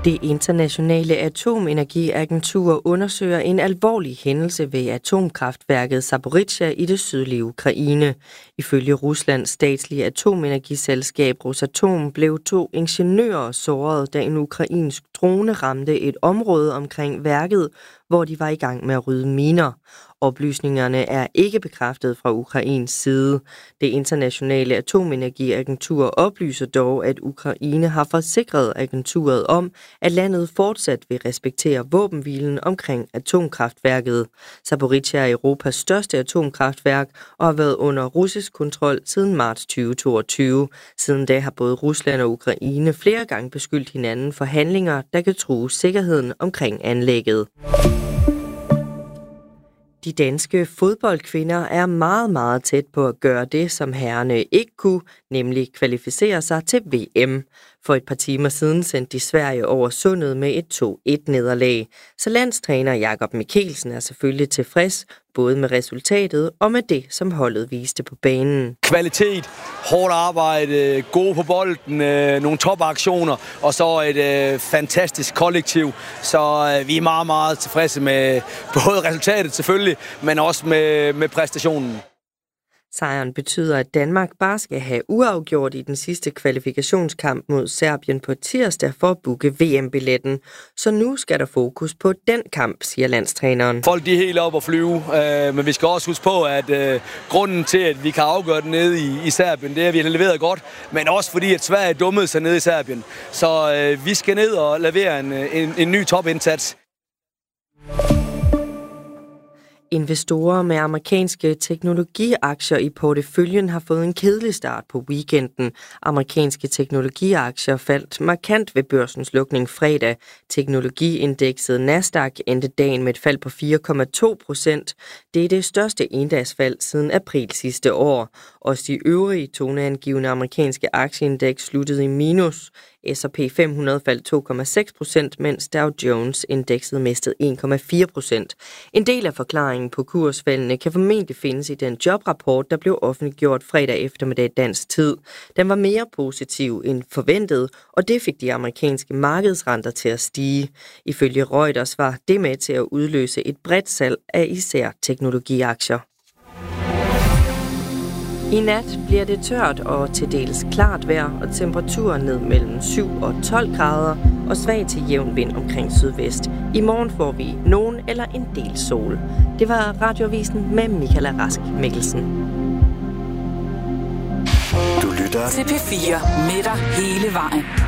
Det internationale atomenergiagentur undersøger en alvorlig hændelse ved atomkraftværket Zaporizjzja i det sydlige Ukraine. Ifølge Ruslands statslige atomenergiselskab Rosatom blev 2 ingeniører såret, da en ukrainsk drone ramte et område omkring værket, hvor de var i gang med at rydde miner. Oplysningerne er ikke bekræftet fra Ukraines side. Det internationale atomenergiagentur oplyser dog, at Ukraine har forsikret agenturet om, at landet fortsat vil respektere våbenhvilen omkring atomkraftværket. Zaporizjzja er Europas største atomkraftværk og har været under russisk kontrol siden marts 2022. Siden da har både Rusland og Ukraine flere gange beskyldt hinanden for handlinger, der kan true sikkerheden omkring anlægget. De danske fodboldkvinder er meget, meget tæt på at gøre det, som herrerne ikke kunne, nemlig kvalificere sig til VM. For et par timer siden sendte de Sverige over sundet med et 2-1-nederlag. Så landstræner Jakob Mikkelsen er selvfølgelig tilfreds, både med resultatet og med det, som holdet viste på banen. Kvalitet, hårdt arbejde, gode på bolden, nogle topaktioner og så et fantastisk kollektiv. Så vi er meget, meget tilfredse med både resultatet selvfølgelig, men også med præstationen. Sejren betyder, at Danmark bare skal have uafgjort i den sidste kvalifikationskamp mod Serbien på tirsdag for at booke VM-billetten. Så nu skal der fokus på den kamp, siger landstræneren. Folk de er helt op at flyve, men vi skal også huske på, at grunden til, at vi kan afgøre det nede i Serbien, det er, at vi har leveret godt, men også fordi, at Sverige dummede sig nede i Serbien. Så vi skal ned og levere en ny topindsats. Investorer med amerikanske teknologiaktier i porteføljen har fået en kedelig start på weekenden. Amerikanske teknologiaktier faldt markant ved børsens lukning fredag. Teknologiindekset Nasdaq endte dagen med et fald på 4,2%. Det er det største endagsfald siden april sidste år. Også de øvrige toneangivende amerikanske aktieindeks sluttede i minus. S&P 500 faldt 2,6%, mens Dow Jones-indekset mistede 1,4%. En del af forklaringen på kursfaldene kan formentlig findes i den jobrapport, der blev offentliggjort fredag eftermiddag dansk tid. Den var mere positiv end forventet, og det fik de amerikanske markedsrenter til at stige. Ifølge Reuters var det med til at udløse et bredt salg af især teknologiaktier. I nat bliver det tørt og til dels klart vejr, og temperaturen ned mellem 7 og 12 grader og svag til jævn vind omkring sydvest. I morgen får vi nogen eller en del sol. Det var Radioavisen med Michaela Rask Mikkelsen. Du lytter til P4 med dig hele vejen.